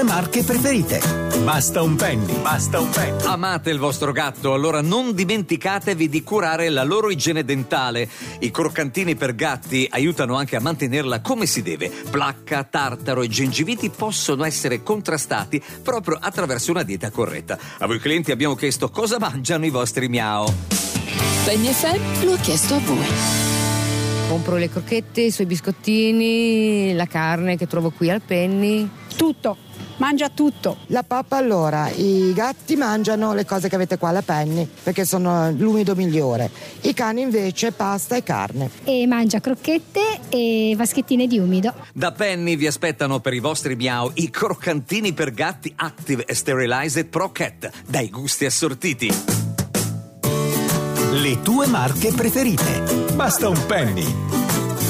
tue marche preferite. Basta un penny. Amate il vostro gatto? Allora non dimenticatevi di curare la loro igiene dentale. I croccantini per gatti aiutano anche a mantenerla come si deve. Placca, tartaro e gengiviti possono essere contrastati proprio attraverso una dieta corretta. A voi clienti abbiamo chiesto cosa mangiano i vostri miau. Penny FM lo ha chiesto a voi. Compro le crocchette, i suoi biscottini, la carne che trovo qui al Penny. Tutto, mangia tutto. La pappa, allora, i gatti mangiano le cose che avete qua alla Penny perché sono l'umido migliore. I cani invece pasta e carne. E mangia crocchette e vaschettine di umido. Da Penny vi aspettano per i vostri miau i croccantini per gatti Active e Sterilized Pro Cat, dai gusti assortiti. Le tue marche preferite. Basta un penny.